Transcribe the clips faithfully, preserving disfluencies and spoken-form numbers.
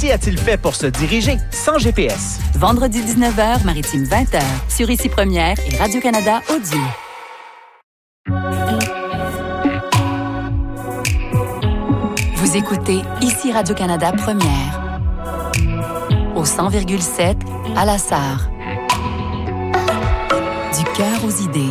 Qu'aussi a-t-il fait pour se diriger sans G P S? Vendredi dix-neuf heures, Maritime vingt heures, sur Ici Première et Radio-Canada Audio. Vous écoutez Ici Radio-Canada Première. Au cent virgule sept, à La Sarre. Du cœur aux idées.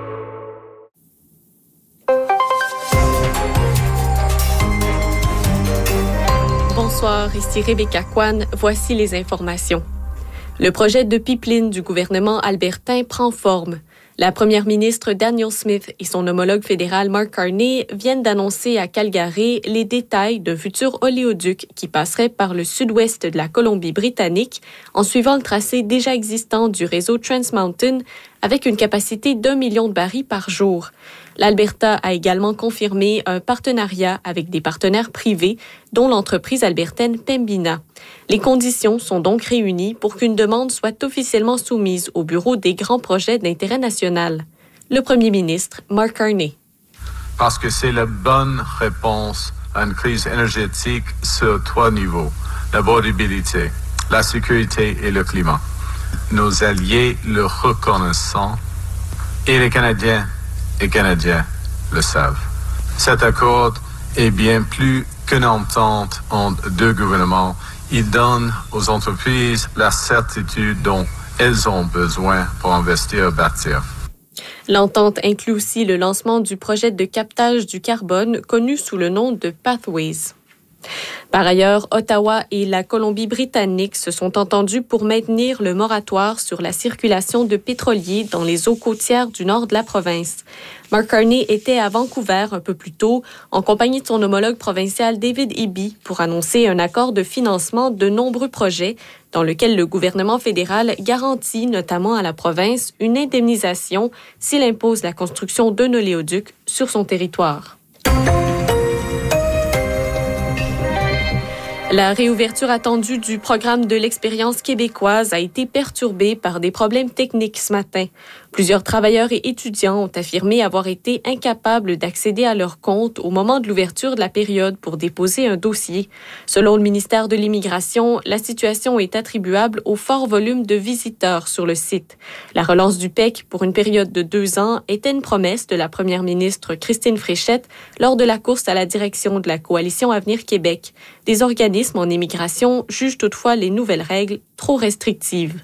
Bonsoir, ici Rebecca Kwan. Voici les informations. Le projet de pipeline du gouvernement albertain prend forme. La première ministre Danielle Smith et son homologue fédéral Mark Carney viennent d'annoncer à Calgary les détails d'un futur oléoduc qui passerait par le sud-ouest de la Colombie-Britannique en suivant le tracé déjà existant du réseau Trans Mountain avec une capacité d'un million de barils par jour. L'Alberta a également confirmé un partenariat avec des partenaires privés, dont l'entreprise albertaine Pembina. Les conditions sont donc réunies pour qu'une demande soit officiellement soumise au Bureau des grands projets d'intérêt national. Le premier ministre, Mark Carney. Parce que c'est la bonne réponse à une crise énergétique sur trois niveaux, l'abordabilité, la sécurité et le climat. Nos alliés le reconnaissent et les Canadiens et Canadiens le savent. Cet accord est bien plus qu'une entente entre deux gouvernements. Il donne aux entreprises la certitude dont elles ont besoin pour investir et bâtir. L'entente inclut aussi le lancement du projet de captage du carbone connu sous le nom de Pathways. Par ailleurs, Ottawa et la Colombie-Britannique se sont entendus pour maintenir le moratoire sur la circulation de pétroliers dans les eaux côtières du nord de la province. Mark Carney était à Vancouver un peu plus tôt, en compagnie de son homologue provincial David Eby, pour annoncer un accord de financement de nombreux projets dans lequel le gouvernement fédéral garantit notamment à la province une indemnisation s'il impose la construction d'un oléoduc sur son territoire. La réouverture attendue du programme de l'expérience québécoise a été perturbée par des problèmes techniques ce matin. Plusieurs travailleurs et étudiants ont affirmé avoir été incapables d'accéder à leur compte au moment de l'ouverture de la période pour déposer un dossier. Selon le ministère de l'Immigration, la situation est attribuable au fort volume de visiteurs sur le site. La relance du P E C pour une période de deux ans était une promesse de la première ministre Christine Fréchette lors de la course à la direction de la Coalition Avenir Québec. Des organismes en immigration jugent toutefois les nouvelles règles trop restrictives.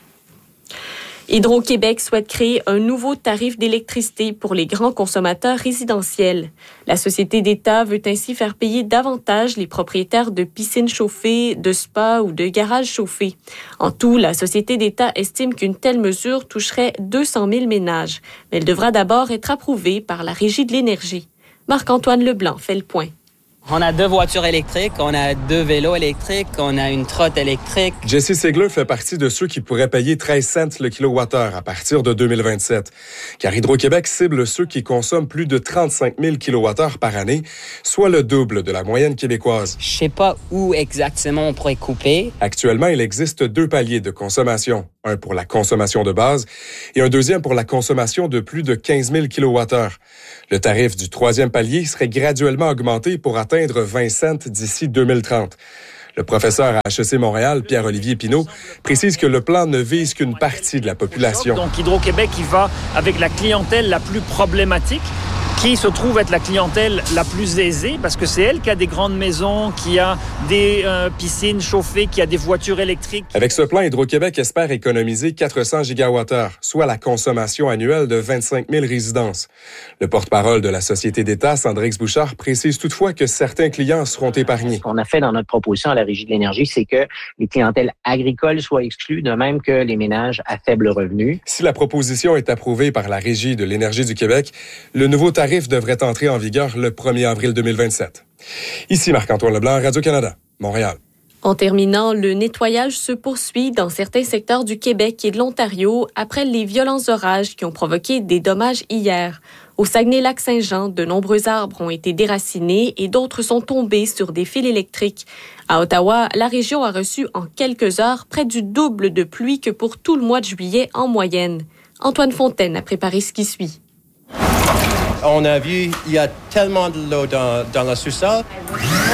Hydro-Québec souhaite créer un nouveau tarif d'électricité pour les grands consommateurs résidentiels. La société d'État veut ainsi faire payer davantage les propriétaires de piscines chauffées, de spas ou de garages chauffés. En tout, la société d'État estime qu'une telle mesure toucherait deux cent mille ménages, mais elle devra d'abord être approuvée par la Régie de l'énergie. Marc-Antoine Leblanc fait le point. On a deux voitures électriques, on a deux vélos électriques, on a une trotte électrique. Jesse Sigler fait partie de ceux qui pourraient payer treize cents le kilowattheure à partir de deux mille vingt-sept. Car Hydro-Québec cible ceux qui consomment plus de trente-cinq mille kilowattheures par année, soit le double de la moyenne québécoise. Je sais pas où exactement on pourrait couper. Actuellement, il existe deux paliers de consommation. Un pour la consommation de base et un deuxième pour la consommation de plus de quinze mille kilowattheures. Le tarif du troisième palier serait graduellement augmenté pour atteindre vingt cents d'ici deux mille trente. Le professeur à H E C Montréal, Pierre-Olivier Pinault, précise que le plan ne vise qu'une partie de la population. Donc Hydro-Québec, il va avec la clientèle la plus problématique, qui se trouve être la clientèle la plus aisée, parce que c'est elle qui a des grandes maisons, qui a des euh, piscines chauffées, qui a des voitures électriques. Avec ce plan, Hydro-Québec espère économiser quatre cents gigawattheures, soit la consommation annuelle de vingt-cinq mille résidences. Le porte-parole de la Société d'État, Sandrix Bouchard, précise toutefois que certains clients seront épargnés. Ce qu'on a fait dans notre proposition à la Régie de l'énergie, c'est que les clientèles agricoles soient exclues, de même que les ménages à faible revenu. Si la proposition est approuvée par la Régie de l'énergie du Québec, le nouveau tarif devrait entrer en vigueur le premier avril deux mille vingt-sept. Ici Marc-Antoine Leblanc, Radio-Canada, Montréal. En terminant, le nettoyage se poursuit dans certains secteurs du Québec et de l'Ontario après les violents orages qui ont provoqué des dommages hier. Au Saguenay-Lac-Saint-Jean, de nombreux arbres ont été déracinés et d'autres sont tombés sur des fils électriques. À Ottawa, la région a reçu en quelques heures près du double de pluie que pour tout le mois de juillet en moyenne. Antoine Fontaine a préparé ce qui suit. On a vu, il y a tellement de l'eau dans, dans le sous-sol.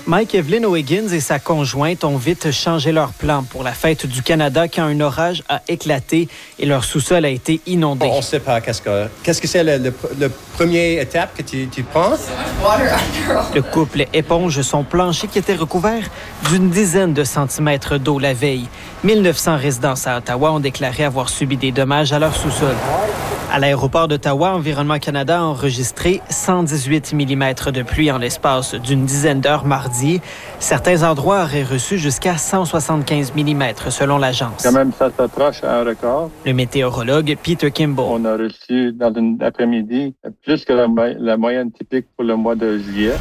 Mike Evelyn O'Higgins et sa conjointe ont vite changé leur plan pour la fête du Canada quand un orage a éclaté et leur sous-sol a été inondé. On ne sait pas qu'est-ce que, qu'est-ce que c'est le, le, le première étape que tu, tu penses. Le couple éponge son plancher qui était recouvert d'une dizaine de centimètres d'eau la veille. mille neuf cents résidences à Ottawa ont déclaré avoir subi des dommages à leur sous-sol. À l'aéroport d'Ottawa, Environnement Canada a enregistré cent dix-huit millimètres de pluie en l'espace d'une dizaine d'heures mardi. Certains endroits auraient reçu jusqu'à cent soixante-quinze millimètres selon l'agence. Quand même, ça s'approche à un record. Le météorologue Peter Kimball. On a reçu dans l'après-midi plus que la, la moyenne typique pour le mois de juillet.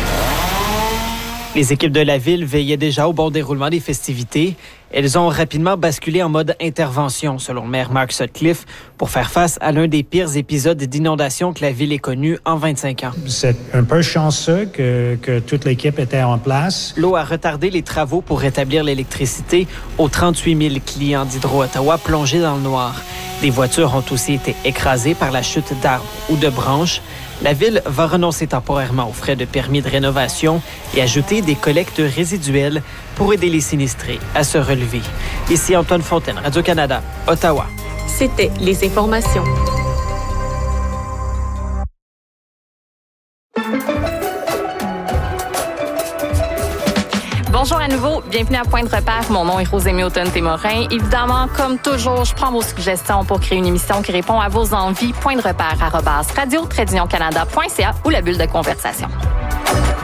Les équipes de la ville veillaient déjà au bon déroulement des festivités. Elles ont rapidement basculé en mode intervention, selon le maire Mark Sutcliffe, pour faire face à l'un des pires épisodes d'inondation que la ville ait connu en vingt-cinq ans. C'est un peu chanceux que, que toute l'équipe était en place. L'eau a retardé les travaux pour rétablir l'électricité aux trente-huit mille clients d'Hydro-Ottawa plongés dans le noir. Des voitures ont aussi été écrasées par la chute d'arbres ou de branches. La Ville va renoncer temporairement aux frais de permis de rénovation et ajouter des collectes résiduelles pour aider les sinistrés à se relever. Ici Antoine Fontaine, Radio-Canada, Ottawa. C'était les informations. Bonjour à nouveau, bienvenue à Point de repère. Mon nom est Rosémie Automne-Témorin. Évidemment, comme toujours, je prends vos suggestions pour créer une émission qui répond à vos envies. Point de repère arobase radio tiret union canada point c a ou la bulle de conversation.